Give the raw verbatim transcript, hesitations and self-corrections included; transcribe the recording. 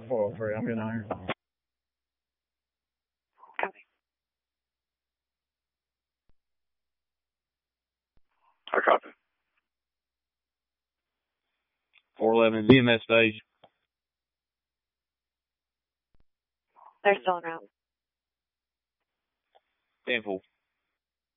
four oh three. I'm getting iron. Copy. I copy. four eleven V M S stage. They're still around. ten four.